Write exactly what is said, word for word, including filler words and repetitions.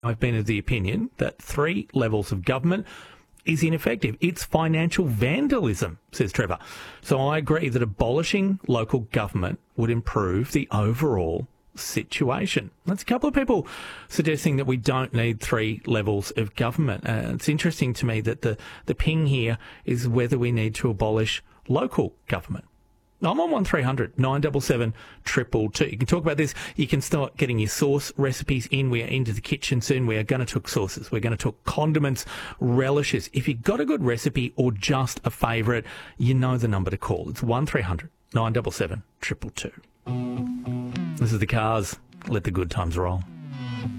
I've been of the opinion that three levels of government is ineffective. It's financial vandalism, says Trevor. So I agree that abolishing local government would improve the overall situation. That's a couple of people suggesting that we don't need three levels of government. Uh, it's interesting to me that the, the ping here is whether we need to abolish local government. I'm on one three hundred nine seven seven two two. You can talk about this. You can start getting your sauce recipes in. We are into the kitchen soon. We are going to talk sauces. We're going to talk condiments, relishes. If you've got a good recipe or just a favourite, you know the number to call. It's one three hundred nine seven seven two two. This is the Cars. Let the good times roll.